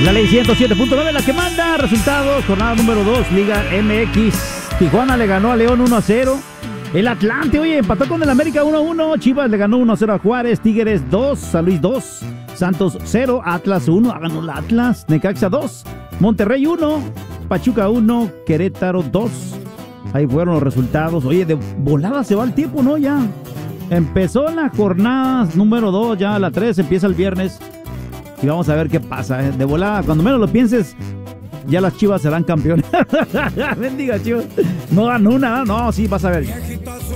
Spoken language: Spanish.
La ley 107.9, la que manda. Resultados, jornada número 2, Liga MX. Tijuana le ganó a León 1-0. El Atlante, oye, empató con el América 1-1. Chivas le ganó 1-0 a Juárez. Tigres 2, San Luis 2. Santos 0, Atlas 1. Ganó el Atlas. Necaxa 2. Monterrey 1. Pachuca 1. Querétaro 2. Ahí fueron los resultados. Oye, de volada se va el tiempo, ¿no? Ya empezó la jornada número 2. Ya la 3 empieza el viernes. Y vamos a ver qué pasa. De volada, cuando menos lo pienses, ya las Chivas serán campeones. Bendiga, Chivas. No ganó nada. No, sí, vas a ver.